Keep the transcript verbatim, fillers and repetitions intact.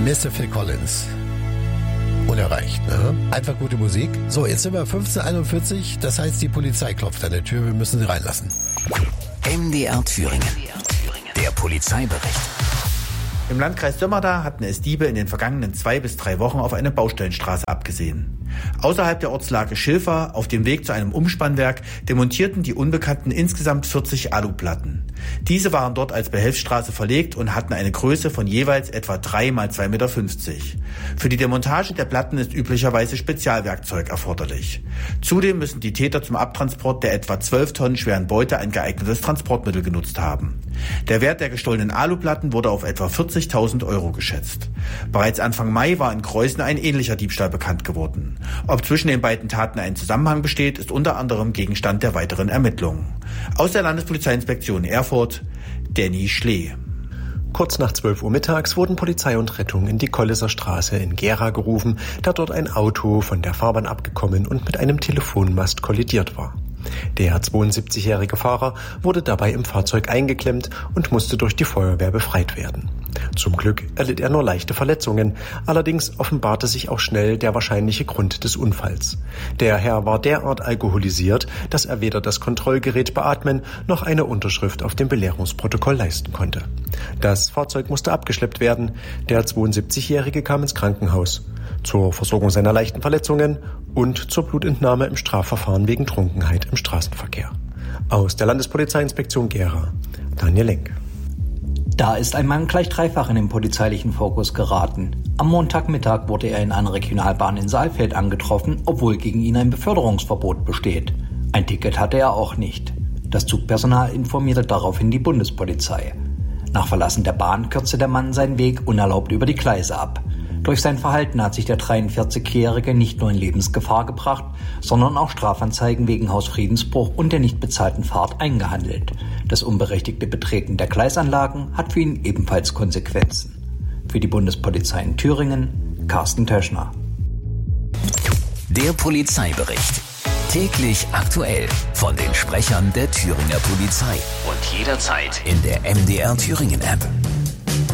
Mister Phil Collins. Unerreicht, ne? Einfach gute Musik. So, jetzt sind wir fünfzehn Uhr einundvierzig, das heißt, die Polizei klopft an der Tür, wir müssen sie reinlassen. M D R Thüringen. Der Polizeibericht. Im Landkreis Sömmerda hatten es Diebe in den vergangenen zwei bis drei Wochen auf eine Baustellenstraße abgesehen. Außerhalb der Ortslage Schilfer, auf dem Weg zu einem Umspannwerk, demontierten die Unbekannten insgesamt vierzig Aluplatten. Diese waren dort als Behelfsstraße verlegt und hatten eine Größe von jeweils etwa drei mal zwei Meter fünfzig. Für die Demontage der Platten ist üblicherweise Spezialwerkzeug erforderlich. Zudem müssen die Täter zum Abtransport der etwa zwölf Tonnen schweren Beute ein geeignetes Transportmittel genutzt haben. Der Wert der gestohlenen Aluplatten wurde auf etwa vierzigtausend Euro geschätzt. Bereits Anfang Mai war in Kreuzen ein ähnlicher Diebstahl bekannt geworden. Ob zwischen den beiden Taten ein Zusammenhang besteht, ist unter anderem Gegenstand der weiteren Ermittlungen. Aus der Landespolizeiinspektion Erfurt, Danny Schlee. Kurz nach zwölf Uhr mittags wurden Polizei und Rettung in die Kolliser Straße in Gera gerufen, da dort ein Auto von der Fahrbahn abgekommen und mit einem Telefonmast kollidiert war. Der zweiundsiebzigjährige Fahrer wurde dabei im Fahrzeug eingeklemmt und musste durch die Feuerwehr befreit werden. Zum Glück erlitt er nur leichte Verletzungen, allerdings offenbarte sich auch schnell der wahrscheinliche Grund des Unfalls. Der Herr war derart alkoholisiert, dass er weder das Kontrollgerät beatmen noch eine Unterschrift auf dem Belehrungsprotokoll leisten konnte. Das Fahrzeug musste abgeschleppt werden, der zweiundsiebzigjährige kam ins Krankenhaus. Zur Versorgung seiner leichten Verletzungen und zur Blutentnahme im Strafverfahren wegen Trunkenheit im Straßenverkehr. Aus der Landespolizeiinspektion Gera, Daniel Lenk. Da ist ein Mann gleich dreifach in den polizeilichen Fokus geraten. Am Montagmittag wurde er in einer Regionalbahn in Saalfeld angetroffen, obwohl gegen ihn ein Beförderungsverbot besteht. Ein Ticket hatte er auch nicht. Das Zugpersonal informierte daraufhin die Bundespolizei. Nach Verlassen der Bahn kürzte der Mann seinen Weg unerlaubt über die Gleise ab. Durch sein Verhalten hat sich der dreiundvierzigjährige nicht nur in Lebensgefahr gebracht, sondern auch Strafanzeigen wegen Hausfriedensbruch und der nicht bezahlten Fahrt eingehandelt. Das unberechtigte Betreten der Gleisanlagen hat für ihn ebenfalls Konsequenzen. Für die Bundespolizei in Thüringen, Carsten Töschner. Der Polizeibericht. Täglich aktuell von den Sprechern der Thüringer Polizei und jederzeit in der M D R Thüringen App.